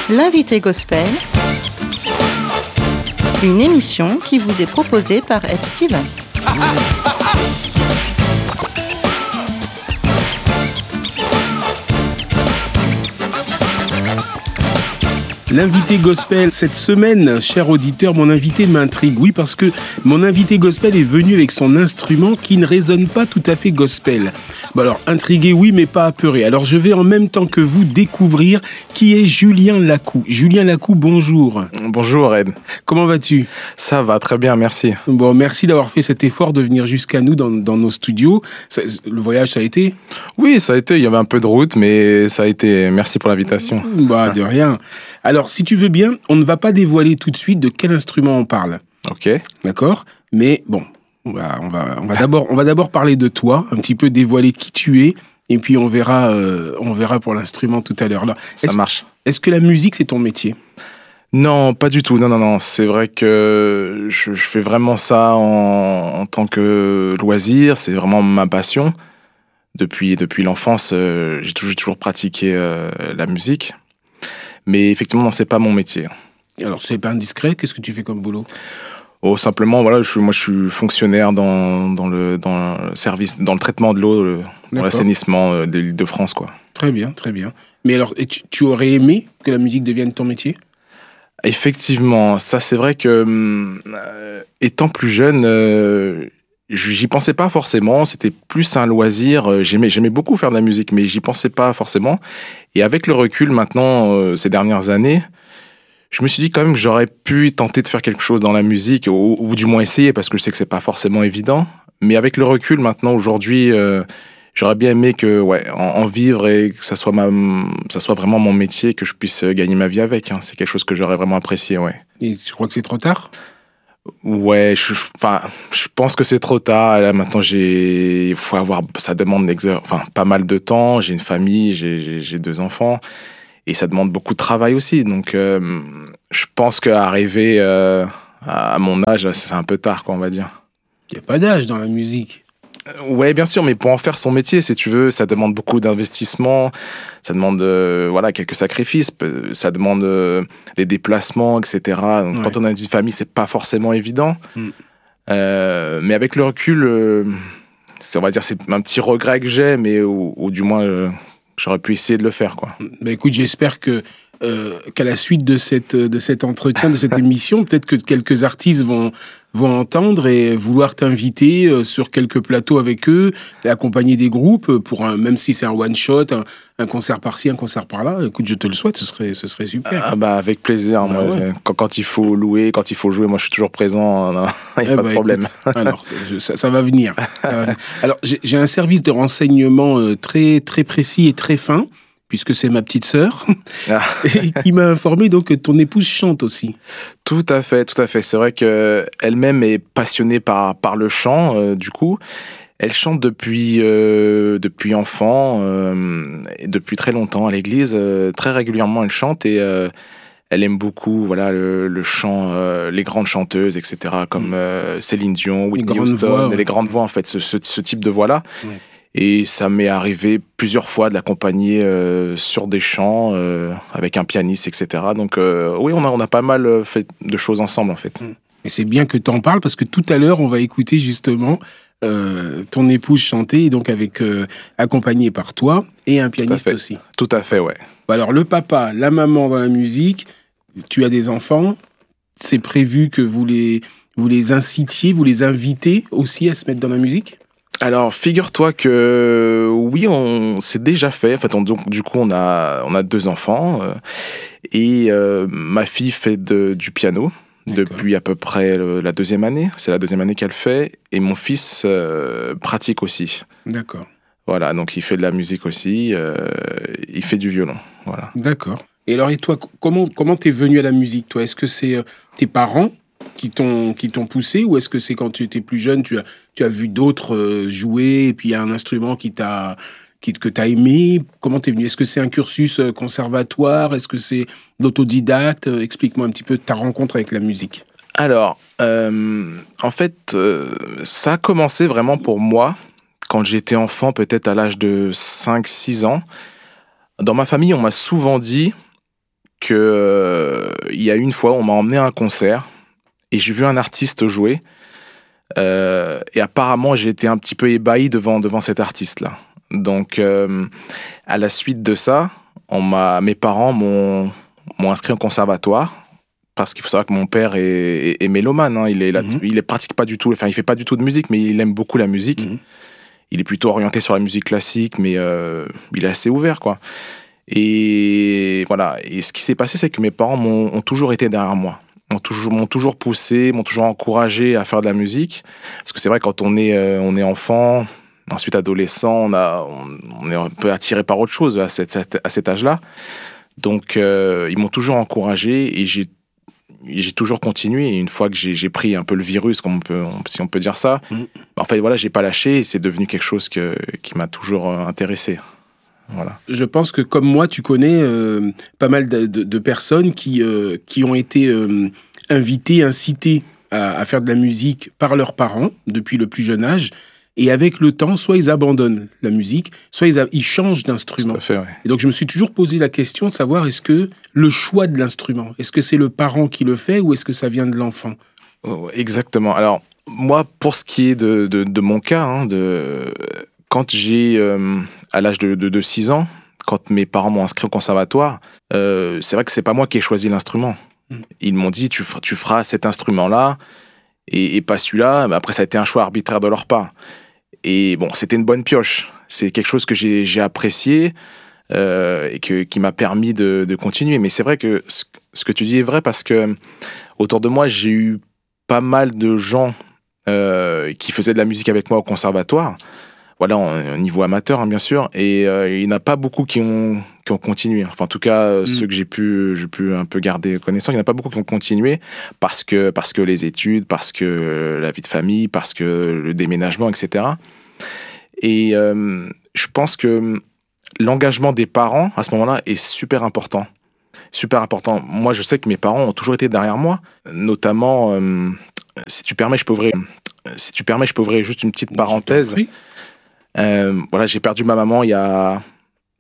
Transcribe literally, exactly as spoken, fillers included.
L'invité gospel, une émission qui vous est proposée par Ed Stevens. L'invité gospel, cette semaine, cher auditeur, mon invité m'intrigue. Oui, parce que mon invité gospel est venu avec son instrument qui ne résonne pas tout à fait gospel. Bon alors, intrigué, oui, mais pas apeuré. Alors, je vais en même temps que vous découvrir qui est Julien Lacou. Julien Lacou, bonjour. Bonjour, Ed. Comment vas-tu ? Ça va, très bien, merci. Bon, merci d'avoir fait cet effort de venir jusqu'à nous dans, dans nos studios. Ça, le voyage, ça a été ? Oui, ça a été. Il y avait un peu de route, mais ça a été. Merci pour l'invitation. Bah, de rien. Alors, si tu veux bien, on ne va pas dévoiler tout de suite de quel instrument on parle. Ok. D'accord ? Mais bon, on va, on va, on va d'abord, on va d'abord parler de toi, un petit peu dévoiler qui tu es, et puis on verra, euh, on verra pour l'instrument tout à l'heure. Là, ça est-ce, marche. Est-ce que la musique, c'est ton métier ? Non, pas du tout. Non, non, non. C'est vrai que je, je fais vraiment ça en, en tant que loisir. C'est vraiment ma passion. Depuis, depuis l'enfance, euh, j'ai toujours, toujours pratiqué euh, la musique. Mais effectivement, non, c'est pas mon métier. Alors, c'est pas indiscret. Qu'est-ce que tu fais comme boulot ? Oh, simplement, voilà, je, moi, je suis fonctionnaire dans, dans, le, dans le service, dans le traitement de l'eau, le, dans l'assainissement de l'Île-de-France, quoi. Très bien, très bien. Mais alors, tu, tu aurais aimé que la musique devienne ton métier ? Effectivement, ça, c'est vrai que, euh, étant plus jeune, euh, j'y pensais pas forcément. C'était plus un loisir. J'aimais, j'aimais beaucoup faire de la musique, mais j'y pensais pas forcément. Et avec le recul, maintenant, euh, ces dernières années, je me suis dit quand même que j'aurais pu tenter de faire quelque chose dans la musique, ou, ou du moins essayer, parce que je sais que c'est pas forcément évident. Mais avec le recul, maintenant, aujourd'hui, euh, j'aurais bien aimé que, ouais, en, en vivre et que ça soit ma, ça soit vraiment mon métier, que je puisse gagner ma vie avec. Hein. C'est quelque chose que j'aurais vraiment apprécié, ouais. Et tu crois que c'est trop tard ? Ouais, je, je, enfin, je pense que c'est trop tard. Là, maintenant, j'ai, il faut avoir, ça demande enfin, pas mal de temps. J'ai une famille, j'ai, j'ai, j'ai deux enfants. Et ça demande beaucoup de travail aussi. Donc, euh, je pense qu'arriver euh, à mon âge, c'est un peu tard, quoi, on va dire. Il n'y a pas d'âge dans la musique. Ouais, bien sûr, mais pour en faire son métier, si tu veux, ça demande beaucoup d'investissement, ça demande euh, voilà, quelques sacrifices, ça demande euh, des déplacements, et cetera. Donc, ouais. Quand on a une vie de famille, c'est pas forcément évident. Mm. Euh, mais avec le recul, euh, c'est, on va dire, c'est un petit regret que j'ai, mais ou, ou du moins, euh, j'aurais pu essayer de le faire, quoi. Bah écoute, j'espère que euh, qu'à la suite de cette de cet entretien, de cette émission, peut-être que quelques artistes vont vont entendre et vouloir t'inviter euh, sur quelques plateaux avec eux, et accompagner des groupes pour un, même si c'est un one shot, un, un concert par-ci, un concert par-là. Écoute, je te le souhaite, ce serait ce serait super. Ah bah avec plaisir. Ah, moi, ouais. quand, quand il faut louer, quand il faut jouer, moi je suis toujours présent. Il n'y a eh pas bah, de problème. Écoute, alors je, ça, ça va venir. Ça va venir. Alors j'ai, j'ai un service de renseignement euh, très très précis et très fin, puisque c'est ma petite sœur, ah. et qui m'a informé donc que ton épouse chante aussi. Tout à fait, tout à fait. C'est vrai qu'elle-même est passionnée par, par le chant, euh, du coup. Elle chante depuis, euh, depuis enfant, euh, et depuis très longtemps à l'église. Euh, très régulièrement, elle chante et euh, elle aime beaucoup voilà, le, le chant, euh, les grandes chanteuses, et cetera, comme euh, Céline Dion, Whitney Houston, voix, ouais. Les grandes voix, en fait, ce, ce, ce type de voix-là. Ouais. Et ça m'est arrivé plusieurs fois de l'accompagner euh, sur des chants euh, avec un pianiste, et cetera. Donc euh, oui, on a, on a pas mal fait de choses ensemble, en fait. Et c'est bien que tu en parles, parce que tout à l'heure, on va écouter justement euh, ton épouse chanter, et donc avec, euh, accompagné par toi et un pianiste Tout aussi. Tout à fait, ouais. Alors le papa, la maman dans la musique, tu as des enfants, c'est prévu que vous les, vous les incitiez, vous les invitez aussi à se mettre dans la musique ? Alors, figure-toi que oui, on c'est déjà fait. En fait, on, donc du coup, on a on a deux enfants euh, et euh, ma fille fait de, du piano. D'accord. Depuis à peu près le, la deuxième année. C'est la deuxième année qu'elle fait et mon fils euh, pratique aussi. D'accord. Voilà, donc il fait de la musique aussi. Euh, il fait du violon. Voilà. D'accord. Et alors, et toi, comment comment t'es venu à la musique, toi ? Est-ce que c'est euh, tes parents qui t'ont qui t'ont poussé, ou est-ce que c'est quand tu étais plus jeune, tu as tu as vu d'autres euh, jouer et puis il y a un instrument qui t'a qui que t'as aimé ? Comment t'es venu ? Est-ce que c'est un cursus conservatoire ? Est-ce que c'est l'autodidacte ? Explique-moi un petit peu ta rencontre avec la musique. Alors, euh, en fait, euh, ça a commencé vraiment pour moi quand j'étais enfant, peut-être à l'âge de cinq six ans. Dans ma famille, on m'a souvent dit que euh, il y a une fois, on m'a emmené à un concert et j'ai vu un artiste jouer. Euh, et apparemment, j'ai été un petit peu ébahi devant, devant cet artiste-là. Donc, euh, à la suite de ça, on m'a, mes parents m'ont, m'ont inscrit au conservatoire. Parce qu'il faut savoir que mon père est, est, est mélomane. Hein. Il est, mm-hmm. il est pratique pas du tout, enfin, il fait pas du tout de musique, mais il aime beaucoup la musique. Mm-hmm. Il est plutôt orienté sur la musique classique, mais euh, il est assez ouvert, quoi. Et voilà. Et ce qui s'est passé, c'est que mes parents m'ont, ont toujours été derrière moi. M'ont toujours, m'ont toujours poussé, m'ont toujours encouragé à faire de la musique. Parce que c'est vrai, quand on est, euh, on est enfant, ensuite adolescent, on, a, on, on est un peu attiré par autre chose à, cette, à cet âge-là. Donc, euh, ils m'ont toujours encouragé et j'ai j'ai toujours continué. Et une fois que j'ai, j'ai pris un peu le virus, comme on peut, si on peut dire ça, mmh. en fait, voilà, j'ai pas lâché et c'est devenu quelque chose que, qui m'a toujours intéressé. Voilà. Je pense que, comme moi, tu connais euh, pas mal de, de, de personnes qui, euh, qui ont été euh, invitées, incitées à, à faire de la musique par leurs parents depuis le plus jeune âge. Et avec le temps, soit ils abandonnent la musique, soit ils, a, ils changent d'instrument. Tout à fait, ouais. Et donc, je me suis toujours posé la question de savoir, est-ce que le choix de l'instrument, est-ce que c'est le parent qui le fait ou est-ce que ça vient de l'enfant ? Oh, exactement. Alors, moi, pour ce qui est de, de, de mon cas, hein, de, quand j'ai, euh, à l'âge de, de, de six ans, quand mes parents m'ont inscrit au conservatoire, euh, c'est vrai que c'est pas moi qui ai choisi l'instrument. Mmh. Ils m'ont dit, tu, tu feras cet instrument-là et, et pas celui-là. Mais après, ça a été un choix arbitraire de leur part. Et bon, c'était une bonne pioche. C'est quelque chose que j'ai, j'ai apprécié euh, et que, qui m'a permis de, de continuer. Mais c'est vrai que ce, ce que tu dis est vrai parce que autour de moi, j'ai eu pas mal de gens euh, qui faisaient de la musique avec moi au conservatoire. Voilà, au niveau amateur, hein, bien sûr. Et euh, il n'y en a pas beaucoup qui ont, qui ont continué. Enfin, en tout cas, mmh. ceux que j'ai pu, j'ai pu un peu garder connaissance, il n'y en a pas beaucoup qui ont continué parce que, parce que les études, parce que la vie de famille, parce que le déménagement, et cetera. Et euh, je pense que l'engagement des parents, à ce moment-là, est super important. Super important. Moi, je sais que mes parents ont toujours été derrière moi. Notamment, euh, si tu permets, je peux ouvrir, si tu permets, je peux ouvrir juste une petite parenthèse. Euh, voilà, j'ai perdu ma maman il y a,